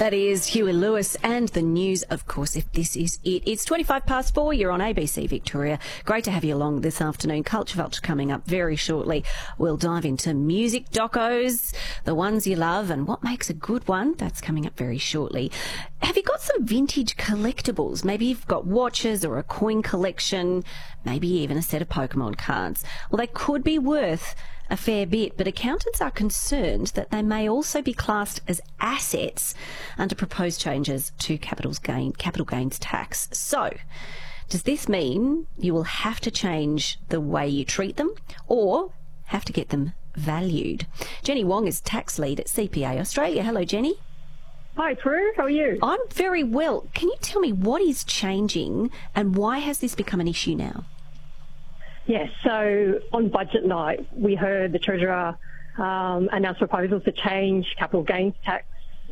That is Huey Lewis and the news, of course, if this is it. It's 4:25. You're on ABC Victoria. Great to have you along this afternoon. Culture Vulture coming up very shortly. We'll dive into music docos, the ones you love, and what makes a good one. That's coming up very shortly. Have you got some vintage collectibles? Maybe you've got watches or a coin collection, maybe even a set of Pokemon cards. Well, they could be worth a fair bit, but accountants are concerned that they may also be classed as assets under proposed changes to capital gains tax. So, does this mean you will have to change the way you treat them or have to get them valued? Jenny Wong is tax lead at CPA Australia. Hello, Jenny. Hi, Prue. How are you? I'm very well. Can you tell me what is changing and why has this become an issue now? Yes, so on budget night, we heard the Treasurer announce proposals to change capital gains tax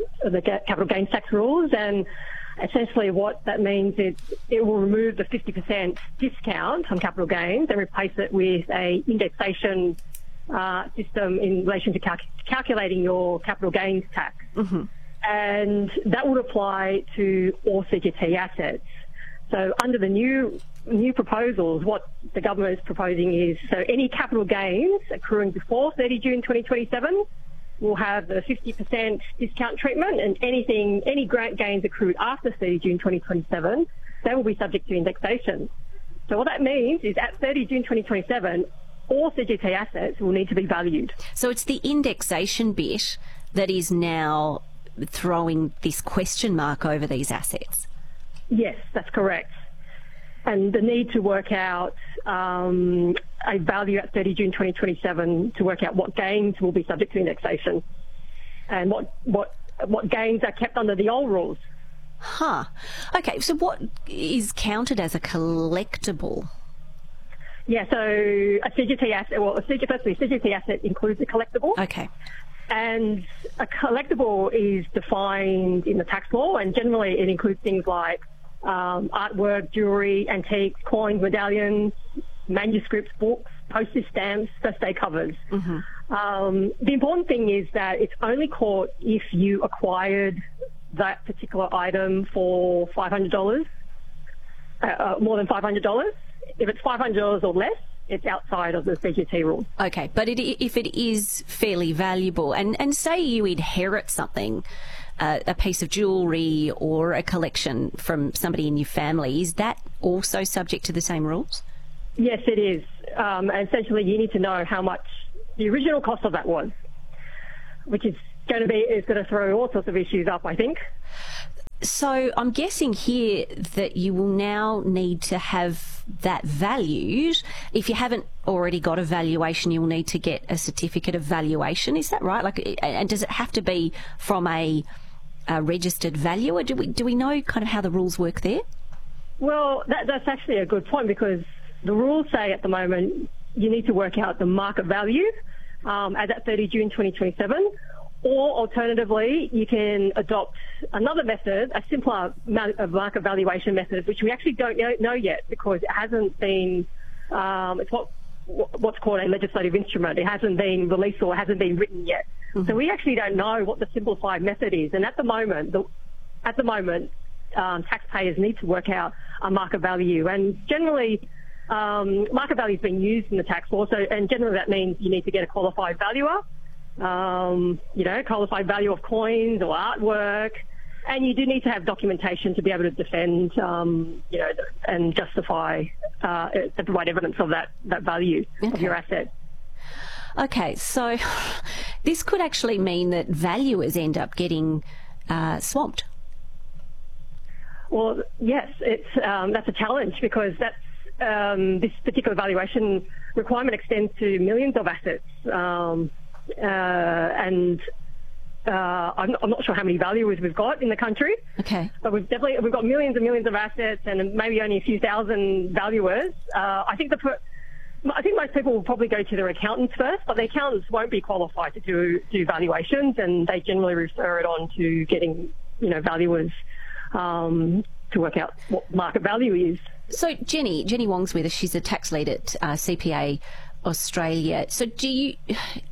rules, and essentially what that means is it will remove the 50% discount on capital gains and replace it with a indexation system in relation to calculating your capital gains tax. Mm-hmm. And that would apply to all CGT assets. So under the new proposals, what the government is proposing is, so any capital gains accruing before 30 June 2027 will have the 50% discount treatment, and any grant gains accrued after 30 June 2027, they will be subject to indexation. So what that means is at 30 June 2027, all CGT assets will need to be valued. So it's the indexation bit that is now throwing this question mark over these assets. Yes, that's correct. And the need to work out a value at 30 June 2027 to work out what gains will be subject to indexation and what gains are kept under the old rules. Huh. Okay, so what is counted as a collectible? Yeah, so a CGT asset, firstly, a CGT asset includes a collectible. Okay. And a collectible is defined in the tax law, and generally it includes things like artwork, jewellery, antiques, coins, medallions, manuscripts, books, postage stamps, first day covers. Mm-hmm. The important thing is that it's only caught if you acquired that particular item for $500, more than $500. If it's $500 or less, it's outside of the CGT rule. Okay, but if it is fairly valuable, and say you inherit something, a piece of jewellery or a collection from somebody in your family, is that also subject to the same rules? Yes, it is. Essentially, you need to know how much the original cost of that was, which is going to throw all sorts of issues up, I think. So I'm guessing here that you will now need to have that valued. If you haven't already got a valuation, you'll need to get a certificate of valuation. Is that right? And does it have to be from a registered valuer? Do we know kind of how the rules work there? Well, that's actually a good point, because the rules say at the moment you need to work out the market value as at 30 June 2027. Or alternatively, you can adopt another method, a simpler market valuation method, which we actually don't know yet, because it hasn't been, it's what's called a legislative instrument. It hasn't been released or hasn't been written yet. Mm-hmm. So we actually don't know what the simplified method is. And at the moment, taxpayers need to work out a market value. And generally, market value has been used in the tax law. And generally that means you need to get a qualified valuer. Qualified value of coins or artwork, and you do need to have documentation to be able to defend, and justify, provide evidence of that value of your asset. Okay, so this could actually mean that valuers end up getting swamped. Well, yes, that's a challenge, because this particular valuation requirement extends to millions of assets. I'm not sure how many valuers we've got in the country. Okay. But we've got millions and millions of assets, and maybe only a few thousand valuers. I think most people will probably go to their accountants first, but the accountants won't be qualified to do valuations, and they generally refer it on to getting valuers to work out what market value is. So Jenny Wong's with us. She's a tax lead at CPA Australia. So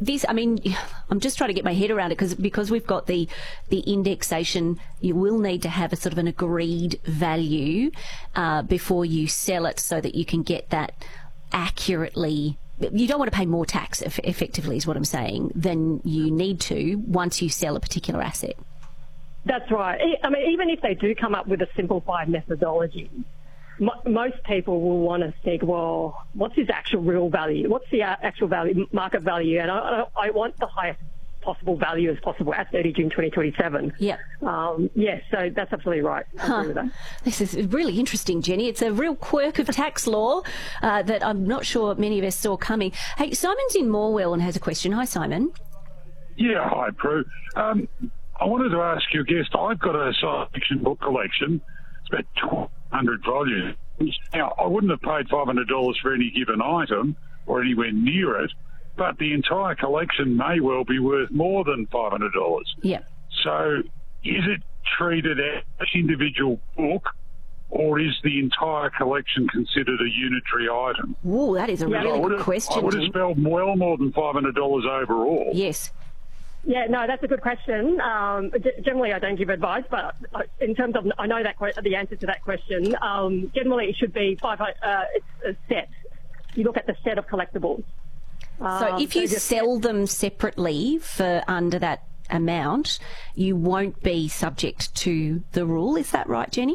this, I mean, I'm just trying to get my head around it because we've got the indexation. You will need to have a sort of an agreed value before you sell it, so that you can get that accurately. You don't want to pay more tax, effectively, is what I'm saying, than you need to once you sell a particular asset. That's right. I mean, even if they do come up with a simplified methodology, most people will want to think, well, what's his actual real value? What's the actual value, market value? And I want the highest possible value as possible at 30 June 2027. Yeah. Yes, so that's absolutely right. I agree with that. This is really interesting, Jenny. It's a real quirk of tax law that I'm not sure many of us saw coming. Hey, Simon's in Morwell and has a question. Hi, Simon. Yeah, hi, Prue. I wanted to ask your guest, I've got a science fiction book collection. It's about 1,200 volumes. Now, I wouldn't have paid $500 for any given item or anywhere near it, but the entire collection may well be worth more than $500. Yeah. So is it treated as an individual book, or is the entire collection considered a unitary item? Ooh, that is a really good question. I would have spelled well more than $500 overall. Yes. Yeah, no, that's a good question. Generally, I don't give advice, but in terms of, I know that the answer to that question. Generally, it should be it's a set. You look at the set of collectibles. So if you sell them separately for under that amount, you won't be subject to the rule. Is that right, Jenny?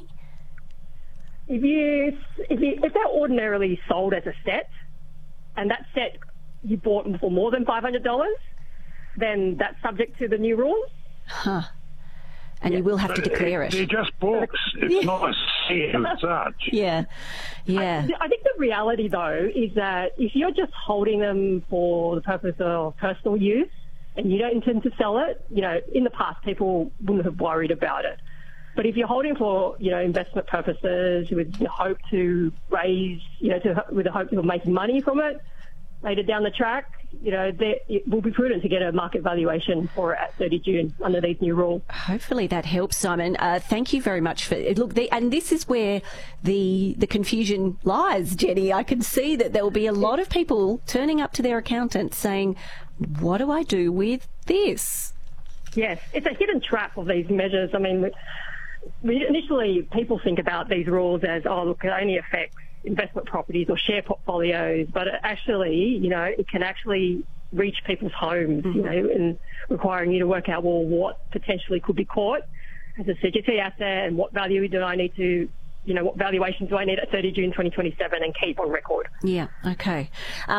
If they're ordinarily sold as a set, and that set you bought for more than $500, then that's subject to the new rules. Huh. And you will have to declare it. They're just books. It's not a set as such. Yeah. I think the reality, though, is that if you're just holding them for the purpose of personal use and you don't intend to sell it, in the past people wouldn't have worried about it. But if you're holding for, investment purposes with the hope to raise, with the hope of making money from it later down the track, it will be prudent to get a market valuation for it at 30 June under these new rules. Hopefully that helps, Simon. Thank you very much for and this is where the confusion lies, Jenny. I can see that there will be a lot of people turning up to their accountant saying, what do I do with this? Yes, it's a hidden trap of these measures. I mean, initially people think about these rules as, it only affects investment properties or share portfolios, but actually, it can actually reach people's homes, and requiring you to work out, what potentially could be caught as a CGT asset and what value do I need to, what valuation do I need at 30 June 2027 and keep on record. Yeah, okay.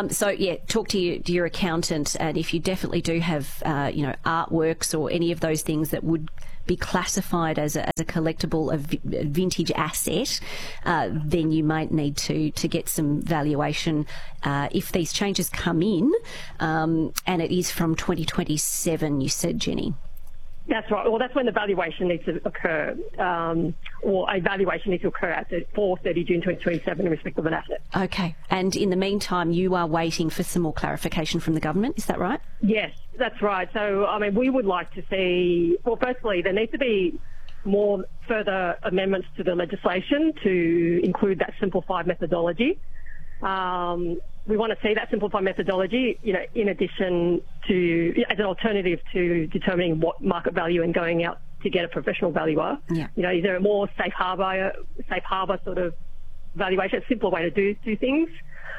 Talk to your accountant, and if you definitely do have, artworks or any of those things that would be classified as a collectible, a vintage asset, then you might need to get some valuation if these changes come in, and it is from 2027, you said, Jenny. That's right. Well, that's when the valuation needs to occur, or a valuation needs to occur for 30 June 2027 in respect of an asset. Okay. And in the meantime, you are waiting for some more clarification from the government. Is that right? Yes, that's right. So, we would like to see, firstly, there needs to be more further amendments to the legislation to include that simplified methodology. We want to see that simplified methodology, in addition to, as an alternative to determining what market value and going out to get a professional valuer. Yeah. Is there a more safe harbour sort of valuation, a simpler way to do things?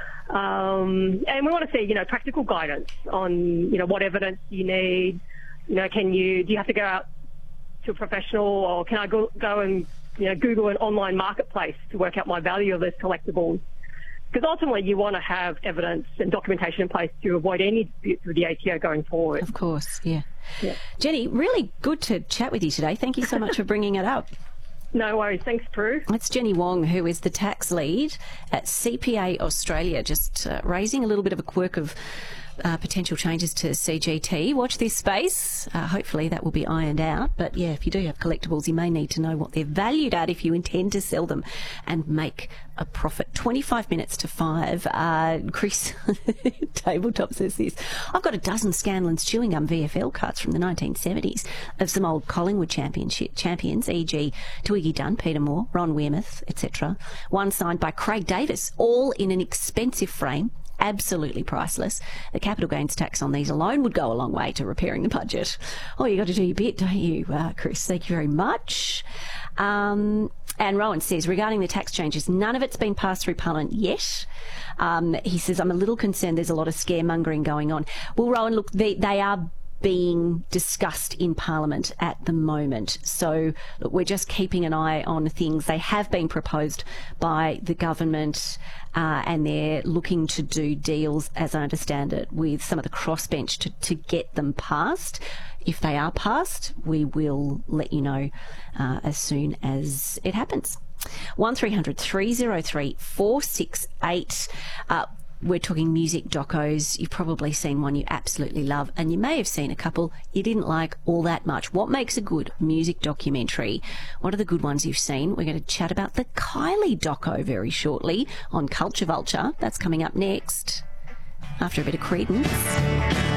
And we want to see, practical guidance on, what evidence you need. Do you have to go out to a professional, or can I go and, Google an online marketplace to work out my value of those collectibles? Because ultimately you want to have evidence and documentation in place to avoid any disputes with the ATO going forward. Of course, yeah. Jenny, really good to chat with you today. Thank you so much for bringing it up. No worries. Thanks, Prue. That's Jenny Wong, who is the tax lead at CPA Australia, just raising a little bit of a quirk of potential changes to CGT. Watch this space. Hopefully that will be ironed out. But yeah, if you do have collectibles, you may need to know what they're valued at if you intend to sell them and make a profit. 25 minutes to 5. Chris Tabletop says this. I've got a dozen Scanlon's chewing gum VFL cards from the 1970s of some old Collingwood champions, e.g. Twiggy Dunn, Peter Moore, Ron Wearmouth, etc. One signed by Craig Davis, all in an expensive frame absolutely priceless. The capital gains tax on these alone would go a long way to repairing the budget. Oh, you got to do your bit, don't you, Chris? Thank you very much. And Rowan says, regarding the tax changes, none of it's been passed through Parliament yet. He says, I'm a little concerned there's a lot of scaremongering going on. Well, Rowan, look, they are being discussed in Parliament at the moment. So look, we're just keeping an eye on things. They have been proposed by the government and they're looking to do deals, as I understand it, with some of the crossbench to get them passed. If they are passed, we will let you know as soon as it happens. 1300 303 468. We're talking music docos. You've probably seen one you absolutely love, and you may have seen a couple you didn't like all that much. What makes a good music documentary? What are the good ones you've seen? We're going to chat about the Kylie doco very shortly on Culture Vulture. That's coming up next after a bit of Creedence.